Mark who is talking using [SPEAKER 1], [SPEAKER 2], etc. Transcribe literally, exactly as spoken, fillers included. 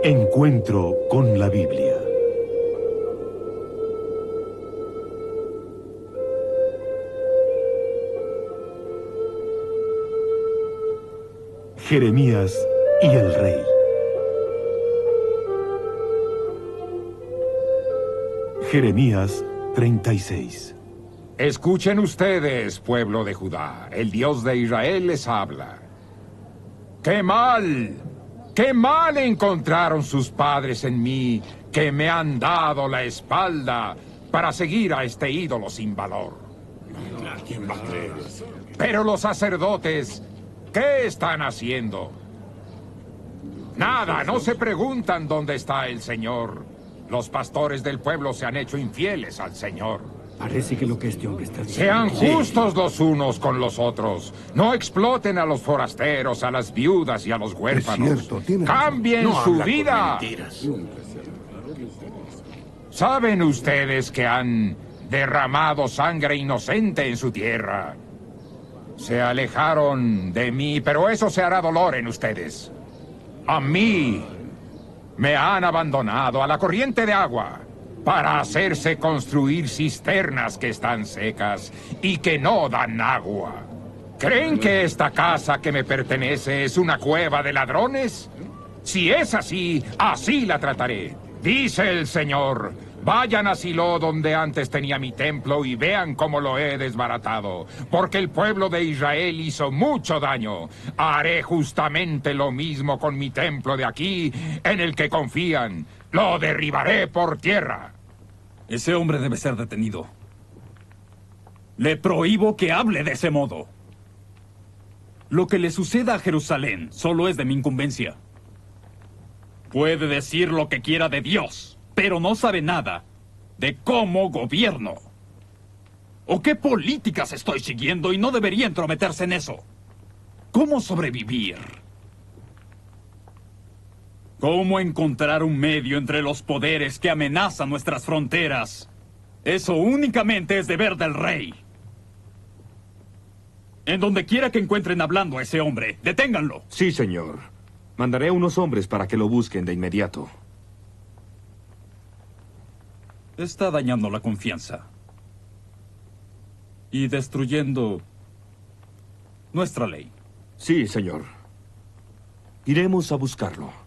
[SPEAKER 1] Encuentro con la Biblia. Jeremías y el rey. Jeremías treinta y seis.
[SPEAKER 2] Escuchen ustedes, pueblo de Judá, el Dios de Israel les habla. ¡Qué mal! ¡Qué mal encontraron sus padres en mí, que me han dado la espalda para seguir a este ídolo sin valor! Pero los sacerdotes, ¿qué están haciendo? Nada, no se preguntan dónde está el Señor. Los pastores del pueblo se han hecho infieles al Señor.
[SPEAKER 3] Parece que lo que este hombre está diciendo...
[SPEAKER 2] Sean justos los unos con los otros. No exploten a los forasteros, a las viudas y a los huérfanos.
[SPEAKER 4] Es cierto, tiene
[SPEAKER 2] ¡Cambien
[SPEAKER 4] razón. No
[SPEAKER 2] su
[SPEAKER 4] habla con
[SPEAKER 2] vida!
[SPEAKER 4] mentiras.
[SPEAKER 2] ¿Saben ustedes que han derramado sangre inocente en su tierra? Se alejaron de mí, pero eso se hará dolor en ustedes. A mí me han abandonado a la corriente de agua para hacerse construir cisternas que están secas y que no dan agua. ¿Creen que esta casa que me pertenece es una cueva de ladrones? Si es así, así la trataré. Dice el Señor, vayan a Silo donde antes tenía mi templo y vean cómo lo he desbaratado, porque el pueblo de Israel hizo mucho daño. Haré justamente lo mismo con mi templo de aquí, en el que confían. Lo derribaré por tierra.
[SPEAKER 5] Ese hombre debe ser detenido. Le prohíbo que hable de ese modo. Lo que le suceda a Jerusalén solo es de mi incumbencia. Puede decir lo que quiera de Dios, pero no sabe nada de cómo gobierno. O qué políticas estoy siguiendo y no debería entrometerse en eso. ¿Cómo sobrevivir? ¿Cómo encontrar un medio entre los poderes que amenazan nuestras fronteras? Eso únicamente es deber del rey. En donde quiera que encuentren hablando a ese hombre, deténganlo.
[SPEAKER 6] Sí, señor. Mandaré a unos hombres para que lo busquen de inmediato.
[SPEAKER 5] Está dañando la confianza. Y destruyendo nuestra ley.
[SPEAKER 6] Sí, señor. Iremos a buscarlo.